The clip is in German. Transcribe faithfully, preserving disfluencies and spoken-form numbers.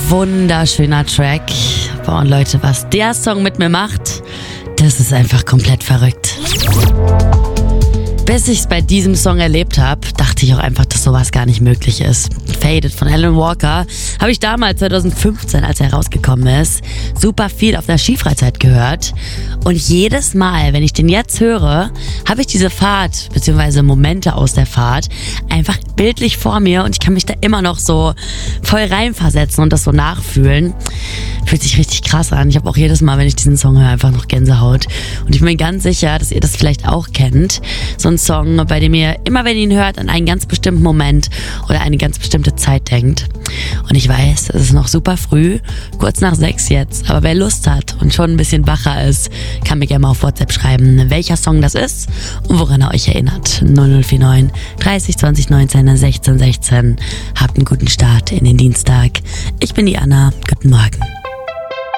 wunderschöner Track. Boah, und Leute, was der Song mit mir macht, das ist einfach komplett verrückt. Bis ich es bei diesem Song erlebt habe, dachte ich auch einfach, dass sowas gar nicht möglich ist. Faded von Alan Walker habe ich damals zwanzig fünfzehn, als er rausgekommen ist, super viel auf der Skifreizeit gehört. Und jedes Mal, wenn ich den jetzt höre, habe ich diese Fahrt bzw. Momente aus der Fahrt einfach bildlich vor mir und ich kann mich da immer noch so voll reinversetzen und das so nachfühlen. Fühlt sich richtig krass an. Ich habe auch jedes Mal, wenn ich diesen Song höre, einfach noch Gänsehaut. Und ich bin mir ganz sicher, dass ihr das vielleicht auch kennt. So ein Song, bei dem ihr immer, wenn ihr ihn hört, an einen ganz bestimmten Moment oder eine ganz bestimmte Zeit denkt. Und ich weiß, es ist noch super früh, kurz nach sechs jetzt. Aber wer Lust hat und schon ein bisschen wacher ist, kann mir gerne mal auf WhatsApp schreiben, welcher Song das ist und woran er euch erinnert. null null vier neun dreißig zwanzig neunzehn sechzehn sechzehn. Habt einen guten Start in den Dienstag. Ich bin die Anna. Guten Morgen.